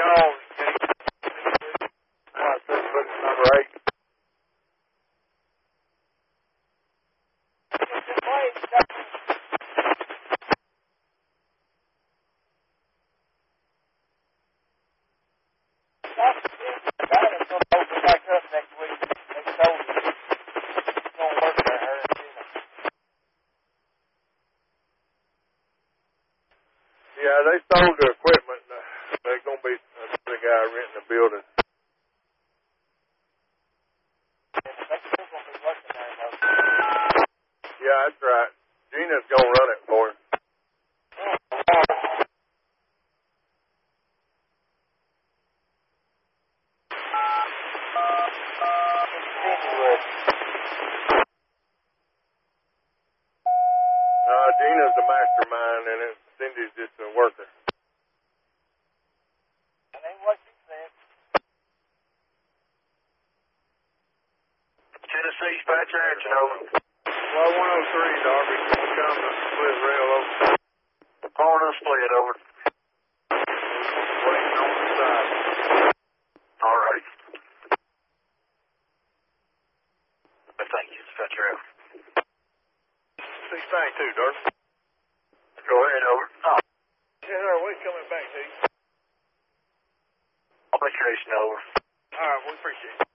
on. Foot number 8. Yeah, they sold the equipment. There's going to be another guy renting the building. Yeah, that's right. Gina's going to run it for him. Gina's the mastermind, and Cindy's just a worker. That ain't what she said. Tennessee Dispatch Action, over. Well, 103, Darby. We'll come to split rail over. Calling us split, over. Waiting on the side. All right. Thank you, Dispatch Rail. 692, Darby. Go ahead, over. Oh. Yeah, sir, we're coming back to you. Application, over. All right, we appreciate it.